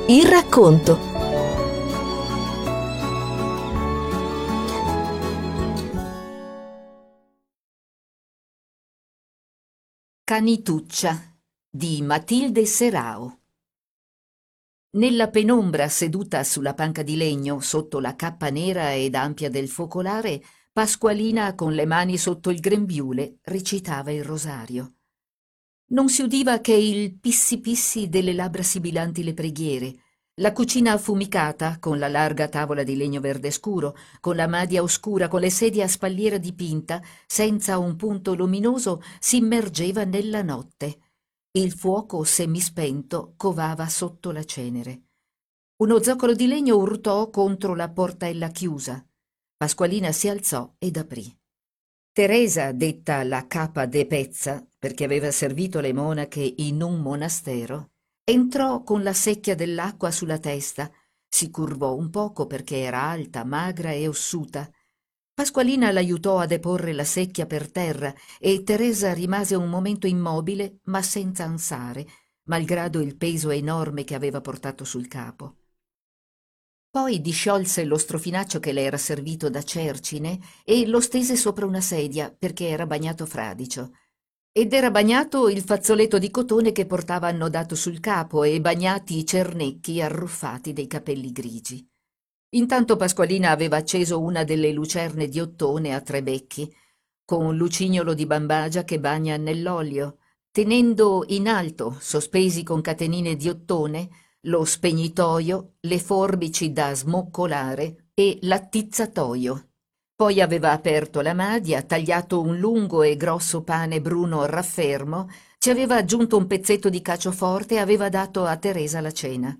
Il racconto. Canituccia di Matilde Serao. Nella penombra, seduta sulla panca di legno sotto la cappa nera ed ampia del focolare, Pasqualina, con le mani sotto il grembiule, recitava il rosario. Non si udiva che il pissi pissi delle labbra sibilanti le preghiere. La cucina affumicata, con la larga tavola di legno verde scuro, con la madia oscura, con le sedie a spalliera dipinta, senza un punto luminoso, si immergeva nella notte. Il fuoco semispento covava sotto la cenere. Uno zoccolo di legno urtò contro la portella chiusa. Pasqualina si alzò ed aprì. Teresa, detta la capa de Pezza, perché aveva servito le monache in un monastero, entrò con la secchia dell'acqua sulla testa, si curvò un poco perché era alta, magra e ossuta. Pasqualina l'aiutò a deporre la secchia per terra e Teresa rimase un momento immobile ma senza ansare, malgrado il peso enorme che aveva portato sul capo. Poi disciolse lo strofinaccio che le era servito da cercine e lo stese sopra una sedia perché era bagnato fradicio. Ed era bagnato il fazzoletto di cotone che portava annodato sul capo e bagnati i cernecchi arruffati dei capelli grigi. Intanto Pasqualina aveva acceso una delle lucerne di ottone a tre becchi, con lucignolo di bambagia che bagna nell'olio, tenendo in alto, sospesi con catenine di ottone, lo spegnitoio, le forbici da smoccolare e l'attizzatoio. Poi aveva aperto la madia, tagliato un lungo e grosso pane bruno raffermo, ci aveva aggiunto un pezzetto di cacio forte e aveva dato a Teresa la cena.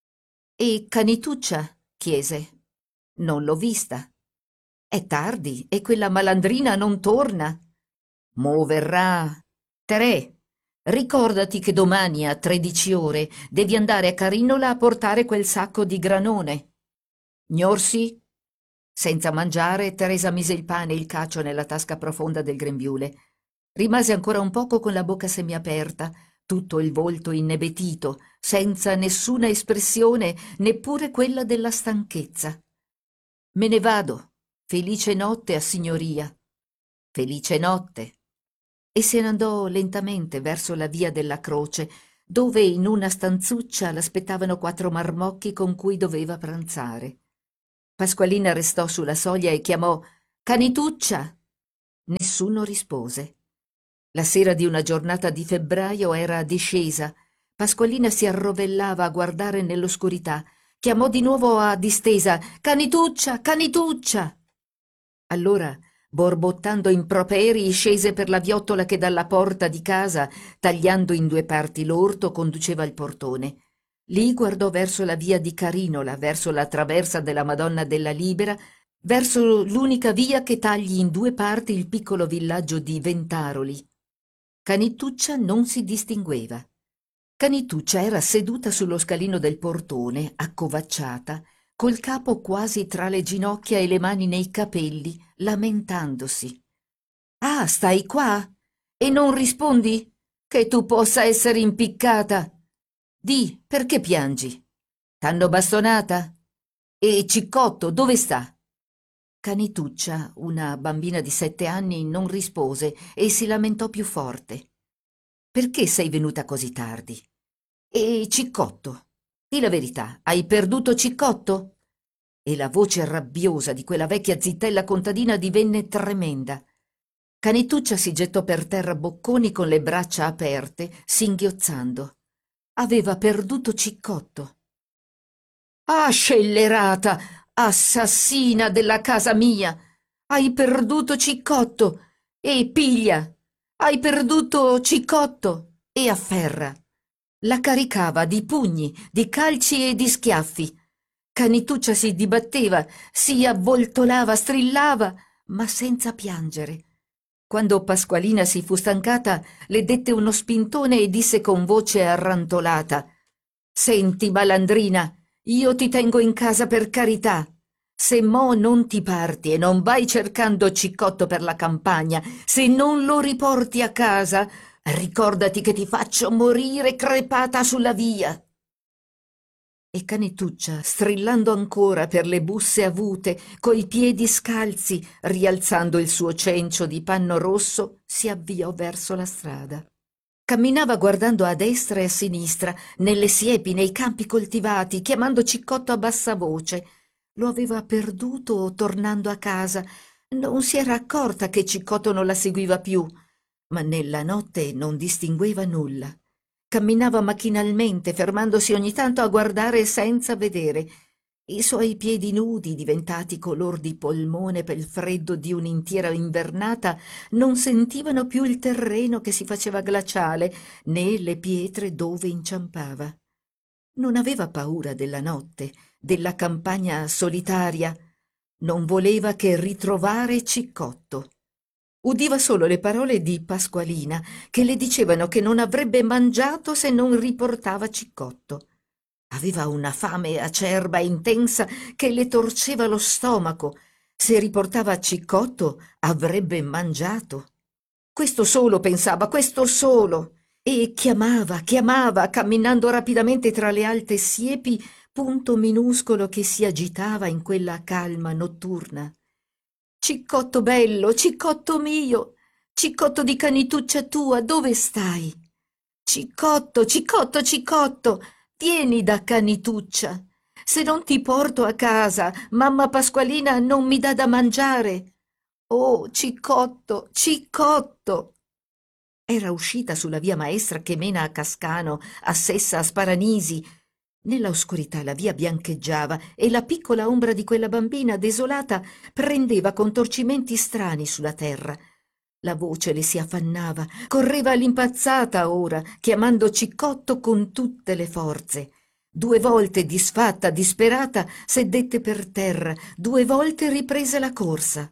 «E Canituccia?» chiese. «Non l'ho vista. È tardi e quella malandrina non torna. Mo verrà. Terè, ricordati che domani a 13 ore devi andare a Carinola a portare quel sacco di granone. Gnorsi?» Senza mangiare, Teresa mise il pane e il cacio nella tasca profonda del grembiule. Rimase ancora un poco con la bocca semiaperta, tutto il volto innebetito, senza nessuna espressione, neppure quella della stanchezza. «Me ne vado. Felice notte a signoria.» «Felice notte.» E se ne andò lentamente verso la via della Croce, dove in una stanzuccia l'aspettavano 4 marmocchi con cui doveva pranzare. Pasqualina restò sulla soglia e chiamò «Canituccia!». Nessuno rispose. La sera di una giornata di febbraio era discesa. Pasqualina si arrovellava a guardare nell'oscurità. Chiamò di nuovo a distesa «Canituccia! Canituccia!». Allora, borbottando improperi, scese per la viottola che dalla porta di casa, tagliando in 2 parti l'orto, conduceva al portone. Lì guardò verso la via di Carinola, verso la traversa della Madonna della Libera, verso l'unica via che tagli in 2 parti il piccolo villaggio di Ventaroli. Canituccia non si distingueva. Canituccia era seduta sullo scalino del portone, accovacciata, col capo quasi tra le ginocchia e le mani nei capelli, lamentandosi. «Ah, stai qua? E non rispondi? Che tu possa essere impiccata! Di, perché piangi? T'hanno bastonata? E Ciccotto dove sta?» Canituccia, una bambina di 7 anni, non rispose e si lamentò più forte. «Perché sei venuta così tardi? E Ciccotto? Di la verità, hai perduto Ciccotto?» E la voce rabbiosa di quella vecchia zitella contadina divenne tremenda. Canituccia si gettò per terra bocconi con le braccia aperte, singhiozzando. Aveva perduto Ciccotto. «Ah, scellerata! Assassina della casa mia! Hai perduto Ciccotto! E piglia! Hai perduto Ciccotto!» E afferra. La caricava di pugni, di calci e di schiaffi. Canituccia si dibatteva, si avvoltolava, strillava, ma senza piangere. Quando Pasqualina si fu stancata, le dette uno spintone e disse con voce arrantolata: «Senti, malandrina, io ti tengo in casa per carità. Se mo non ti parti e non vai cercando Ciccotto per la campagna, se non lo riporti a casa, ricordati che ti faccio morire crepata sulla via.» E Canituccia, strillando ancora per le busse avute, coi piedi scalzi, rialzando il suo cencio di panno rosso, si avviò verso la strada. Camminava guardando a destra e a sinistra, nelle siepi, nei campi coltivati, chiamando Ciccotto a bassa voce. Lo aveva perduto tornando a casa. Non si era accorta che Ciccotto non la seguiva più, ma nella notte non distingueva nulla. Camminava macchinalmente, fermandosi ogni tanto a guardare senza vedere. I suoi piedi nudi, diventati color di polmone pel freddo di un'intera invernata, non sentivano più il terreno che si faceva glaciale, né le pietre dove inciampava. Non aveva paura della notte, della campagna solitaria. Non voleva che ritrovare Ciccotto. Udiva solo le parole di Pasqualina, che le dicevano che non avrebbe mangiato se non riportava Ciccotto. Aveva una fame acerba e intensa che le torceva lo stomaco. Se riportava Ciccotto avrebbe mangiato. Questo solo pensava, questo solo. E chiamava, camminando rapidamente tra le alte siepi, punto minuscolo che si agitava in quella calma notturna. Ciccotto bello, Ciccotto mio, Ciccotto di Canituccia tua, dove stai? Ciccotto, Ciccotto, Ciccotto, vieni da Canituccia. Se non ti porto a casa, mamma Pasqualina non mi dà da mangiare. Oh, Ciccotto, Ciccotto! Era uscita sulla via maestra che mena a Cascano, a Sessa, a Sparanisi. Nella oscurità la via biancheggiava e la piccola ombra di quella bambina desolata prendeva contorcimenti strani sulla terra. La voce le si affannava, correva all'impazzata ora, chiamando Ciccotto con tutte le forze. 2 volte, disfatta, disperata, sedette per terra, 2 volte riprese la corsa.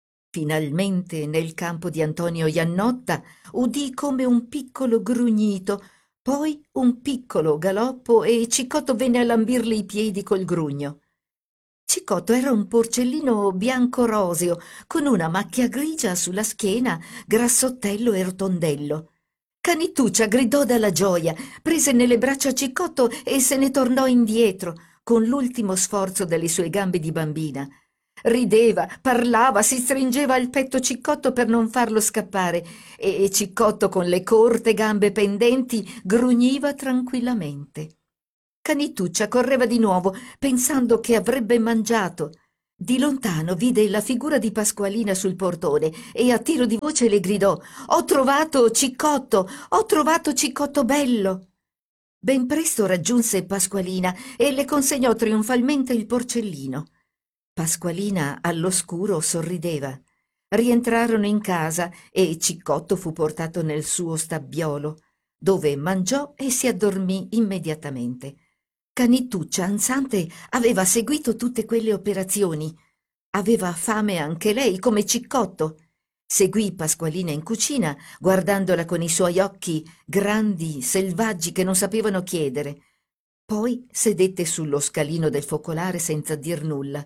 Finalmente, nel campo di Antonio Iannotta, udì come un piccolo grugnito, poi un piccolo galoppo e Ciccotto venne a lambirle i piedi col grugno. Ciccotto era un porcellino bianco roseo, con una macchia grigia sulla schiena, grassottello e rotondello. Canituccia gridò dalla gioia, prese nelle braccia Ciccotto e se ne tornò indietro, con l'ultimo sforzo delle sue gambe di bambina. Rideva, parlava, si stringeva al petto Ciccotto per non farlo scappare e Ciccotto con le corte gambe pendenti grugniva tranquillamente. Canituccia correva di nuovo, pensando che avrebbe mangiato. Di lontano vide la figura di Pasqualina sul portone e a tiro di voce le gridò: «Ho trovato Ciccotto! Ho trovato Ciccotto bello!» Ben presto raggiunse Pasqualina e le consegnò trionfalmente il porcellino. Pasqualina all'oscuro sorrideva. Rientrarono in casa e Ciccotto fu portato nel suo stabbiolo, dove mangiò e si addormì immediatamente. Canituccia, ansante, aveva seguito tutte quelle operazioni. Aveva fame anche lei, come Ciccotto. Seguì Pasqualina in cucina, guardandola con i suoi occhi grandi, selvaggi, che non sapevano chiedere. Poi sedette sullo scalino del focolare senza dir nulla.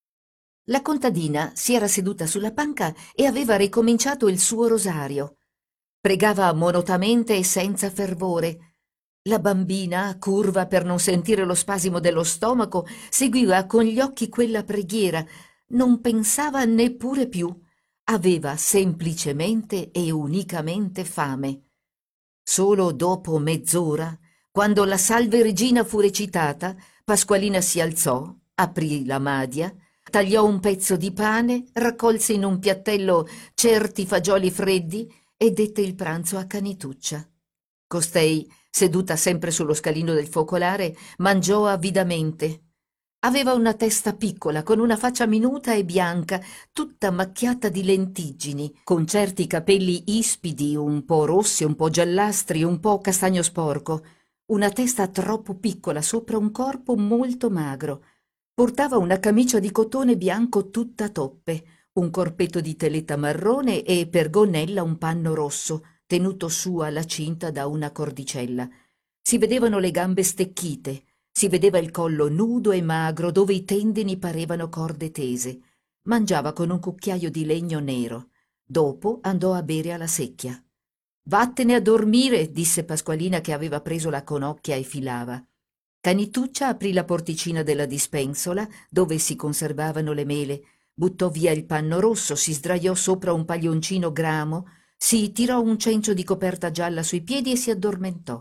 La contadina si era seduta sulla panca e aveva ricominciato il suo rosario. Pregava monotamente e senza fervore. La bambina, curva per non sentire lo spasimo dello stomaco, seguiva con gli occhi quella preghiera. Non pensava neppure più. Aveva semplicemente e unicamente fame. Solo dopo mezz'ora, quando la Salve Regina fu recitata, Pasqualina si alzò, aprì la madia, tagliò un pezzo di pane, raccolse in un piattello certi fagioli freddi e dette il pranzo a Canituccia. Costei, seduta sempre sullo scalino del focolare, mangiò avidamente. Aveva una testa piccola, con una faccia minuta e bianca, tutta macchiata di lentiggini, con certi capelli ispidi, un po' rossi, un po' giallastri, un po' castagno sporco. Una testa troppo piccola sopra un corpo molto magro. Portava una camicia di cotone bianco tutta toppe, un corpetto di teletta marrone e per gonnella un panno rosso, tenuto su alla cinta da una cordicella. Si vedevano le gambe stecchite, si vedeva il collo nudo e magro dove i tendini parevano corde tese. Mangiava con un cucchiaio di legno nero. Dopo andò a bere alla secchia. «Vattene a dormire», disse Pasqualina che aveva preso la conocchia e filava. Canituccia aprì la porticina della dispensola, dove si conservavano le mele, buttò via il panno rosso, si sdraiò sopra un paglioncino gramo, si tirò un cencio di coperta gialla sui piedi e si addormentò.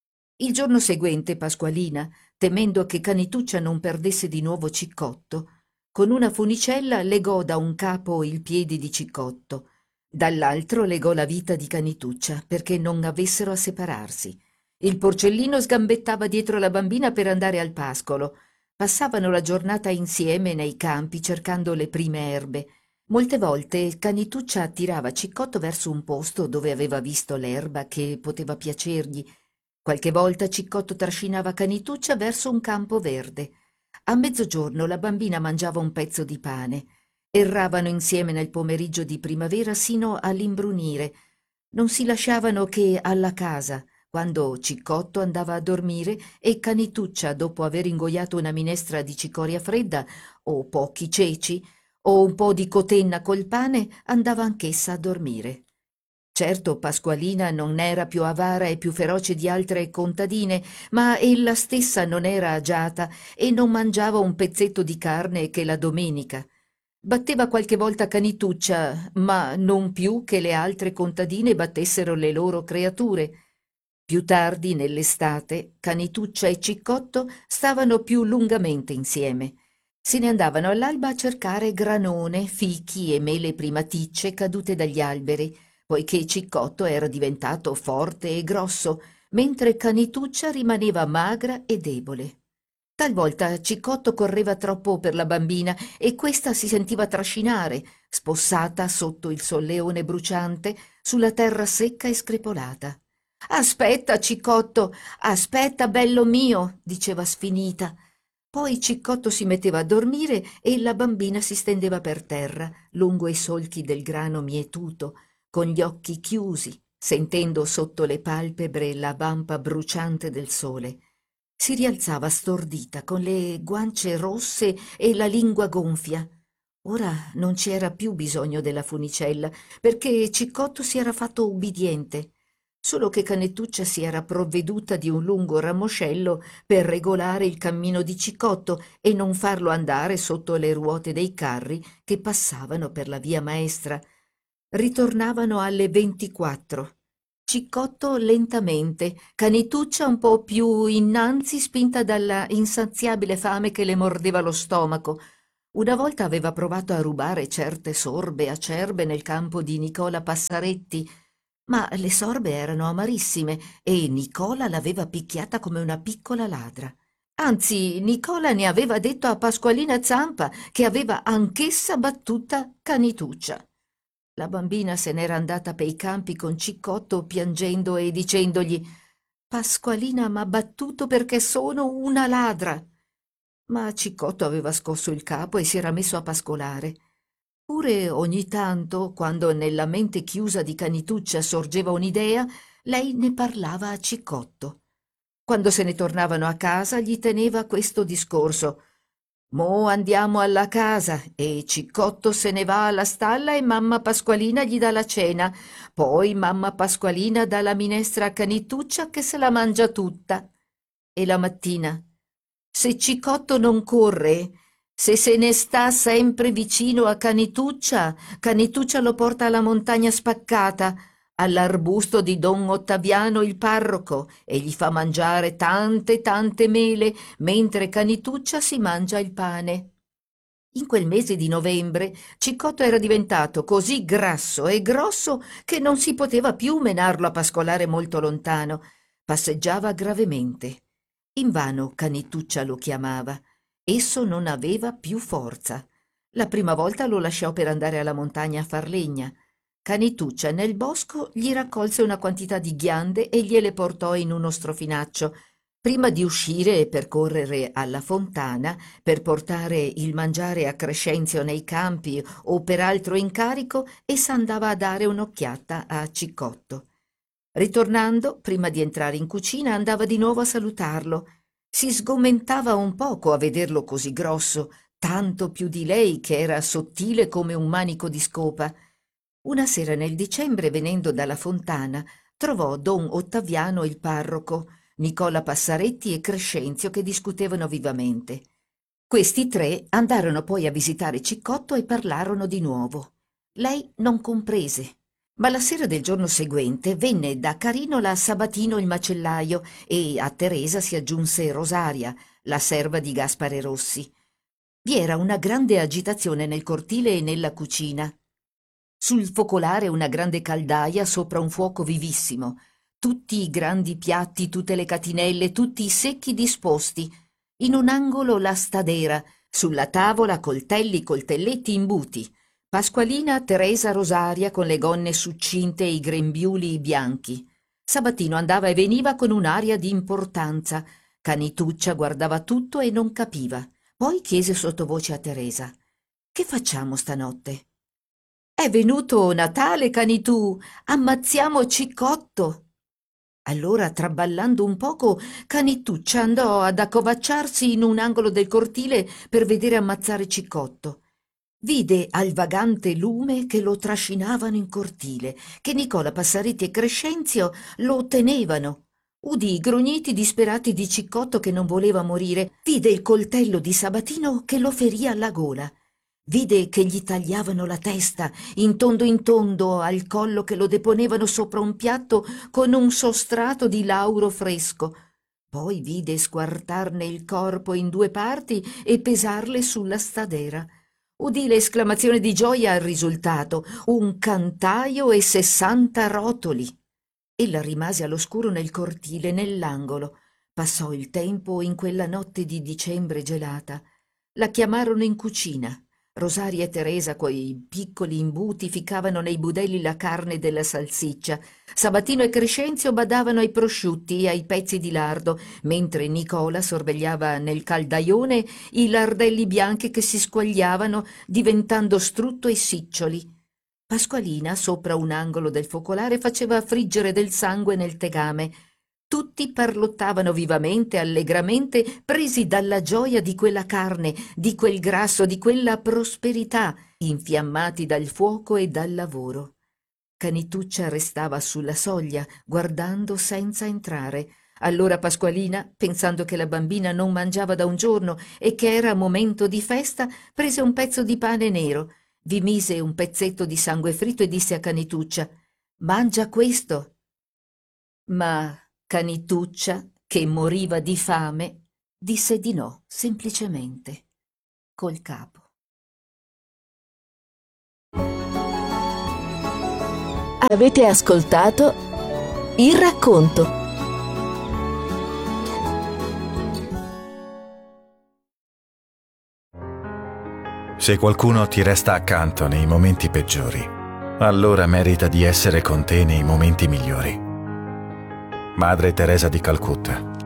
Il giorno seguente Pasqualina, temendo che Canituccia non perdesse di nuovo Ciccotto, con una funicella legò da un capo il piede di Ciccotto, dall'altro legò la vita di Canituccia perché non avessero a separarsi. Il porcellino sgambettava dietro la bambina per andare al pascolo. Passavano la giornata insieme nei campi cercando le prime erbe. Molte volte Canituccia attirava Ciccotto verso un posto dove aveva visto l'erba che poteva piacergli. Qualche volta Ciccotto trascinava Canituccia verso un campo verde. A mezzogiorno la bambina mangiava un pezzo di pane. Erravano insieme nel pomeriggio di primavera sino all'imbrunire. Non si lasciavano che alla casa, quando Ciccotto andava a dormire e Canituccia, dopo aver ingoiato una minestra di cicoria fredda o pochi ceci o un po' di cotenna col pane, andava anch'essa a dormire. Certo, Pasqualina non era più avara e più feroce di altre contadine, ma ella stessa non era agiata e non mangiava un pezzetto di carne che la domenica. Batteva qualche volta Canituccia, ma non più che le altre contadine battessero le loro creature. Più tardi, nell'estate, Canituccia e Ciccotto stavano più lungamente insieme. Se ne andavano all'alba a cercare granone, fichi e mele primaticce cadute dagli alberi, poiché Ciccotto era diventato forte e grosso, mentre Canituccia rimaneva magra e debole. Talvolta Ciccotto correva troppo per la bambina e questa si sentiva trascinare, spossata sotto il solleone bruciante, sulla terra secca e screpolata. «Aspetta, Ciccotto, aspetta, bello mio», diceva sfinita. Poi Ciccotto si metteva a dormire e la bambina si stendeva per terra, lungo i solchi del grano mietuto, con gli occhi chiusi, sentendo sotto le palpebre la vampa bruciante del sole. Si rialzava stordita, con le guance rosse e la lingua gonfia. Ora non c'era più bisogno della funicella, perché Ciccotto si era fatto ubbidiente. Solo che Canituccia si era provveduta di un lungo ramoscello per regolare il cammino di Ciccotto e non farlo andare sotto le ruote dei carri che passavano per la via maestra. Ritornavano alle 24. Ciccotto lentamente, Canituccia un po' più innanzi, spinta dalla insaziabile fame che le mordeva lo stomaco. Una volta aveva provato a rubare certe sorbe acerbe nel campo di Nicola Passaretti, ma le sorbe erano amarissime e Nicola l'aveva picchiata come una piccola ladra. Anzi, Nicola ne aveva detto a Pasqualina Zampa che aveva anch'essa battuta Canituccia. La bambina se n'era andata pei campi con Ciccotto piangendo e dicendogli: «Pasqualina m'ha battuto perché sono una ladra». Ma Ciccotto aveva scosso il capo e si era messo a pascolare. Pure ogni tanto, quando nella mente chiusa di Canituccia sorgeva un'idea, lei ne parlava a Ciccotto. Quando se ne tornavano a casa gli teneva questo discorso: «Mo andiamo alla casa e Ciccotto se ne va alla stalla e mamma Pasqualina gli dà la cena, poi mamma Pasqualina dà la minestra a Canituccia che se la mangia tutta. E la mattina, se Ciccotto non corre, se ne sta sempre vicino a Canituccia, Canituccia lo porta alla montagna spaccata, all'arbusto di Don Ottaviano il parroco, e gli fa mangiare tante tante mele, mentre Canituccia si mangia il pane». In quel mese di novembre Ciccotto era diventato così grasso e grosso che non si poteva più menarlo a pascolare molto lontano. Passeggiava gravemente. Invano Canituccia lo chiamava. Esso non aveva più forza. La prima volta lo lasciò per andare alla montagna a far legna. Canituccia nel bosco gli raccolse una quantità di ghiande e gliele portò in uno strofinaccio. Prima di uscire e percorrere alla fontana per portare il mangiare a Crescenzio nei campi o per altro incarico, essa andava a dare un'occhiata a Ciccotto. Ritornando, prima di entrare in cucina, andava di nuovo a salutarlo. Si sgomentava un poco a vederlo così grosso, tanto più di lei che era sottile come un manico di scopa. Una sera nel dicembre, venendo dalla fontana, trovò don Ottaviano il parroco. Nicola Passaretti e Crescenzio che discutevano vivamente. Questi tre andarono poi a visitare Ciccotto e parlarono di nuovo. Lei non comprese, ma la sera del giorno seguente venne da Carinola a Sabatino il macellaio e a Teresa si aggiunse Rosaria, la serva di Gaspare Rossi. Vi era una grande agitazione nel cortile e nella cucina. Sul focolare una grande caldaia sopra un fuoco vivissimo, tutti i grandi piatti, tutte le catinelle, tutti i secchi disposti. In un angolo la stadera, sulla tavola coltelli, coltelletti, imbuti. Pasqualina, Teresa, Rosaria con le gonne succinte e i grembiuli bianchi. Sabatino andava e veniva con un'aria di importanza. Canituccia guardava tutto e non capiva. Poi chiese sottovoce a Teresa: «Che facciamo stanotte?» «È venuto Natale, Canitù, ammazziamo Ciccotto!» Allora, traballando un poco, Canituccia andò ad accovacciarsi in un angolo del cortile per vedere ammazzare Ciccotto. Vide al vagante lume che lo trascinavano in cortile, che Nicola Passaretti e Crescenzio lo tenevano. Udì i grugniti disperati di Ciccotto che non voleva morire, vide il coltello di Sabatino che lo ferì alla gola. Vide che gli tagliavano la testa in tondo al collo, che lo deponevano sopra un piatto con un sostrato di lauro fresco. Poi vide squartarne il corpo in 2 parti e pesarle sulla stadera. Udì l'esclamazione di gioia al risultato: un cantaio e 60 rotoli. Ella rimase all'oscuro nel cortile, nell'angolo. Passò il tempo in quella notte di dicembre gelata. La chiamarono in cucina. Rosaria e Teresa coi piccoli imbuti ficcavano nei budelli la carne della salsiccia. Sabatino e Crescenzio badavano ai prosciutti e ai pezzi di lardo, mentre Nicola sorvegliava nel caldaione i lardelli bianchi che si squagliavano diventando strutto e siccioli. Pasqualina, sopra un angolo del focolare, faceva friggere del sangue nel tegame. Tutti parlottavano vivamente, allegramente, presi dalla gioia di quella carne, di quel grasso, di quella prosperità, infiammati dal fuoco e dal lavoro. Canituccia restava sulla soglia, guardando senza entrare. Allora Pasqualina, pensando che la bambina non mangiava da un giorno e che era momento di festa, prese un pezzo di pane nero, vi mise un pezzetto di sangue fritto e disse a Canituccia: «Mangia questo!» Ma Canituccia, che moriva di fame, disse di no, semplicemente, col capo. Avete ascoltato Il racconto. Se qualcuno ti resta accanto nei momenti peggiori, allora merita di essere con te nei momenti migliori. Madre Teresa di Calcutta.